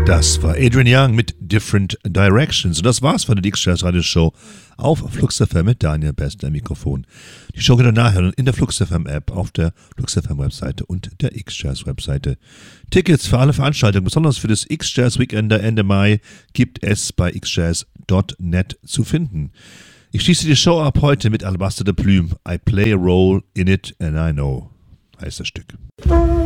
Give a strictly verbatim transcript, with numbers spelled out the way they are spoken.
Das war Adrian Young mit Different Directions. Und das war's von der X-Jazz Radio Show auf Flux F M mit Daniel Best am Mikrofon. Die Show könnt ihr nachhören in der Flux F M App, auf der Flux F M Webseite und der X-Jazz Webseite. Tickets für alle Veranstaltungen, besonders für das X-Jazz Weekender Ende Mai, gibt es bei x jazz dot net zu finden. Ich schließe die Show ab heute mit Alabaster de Plume. I play a role in it and I know. Heißt das Stück.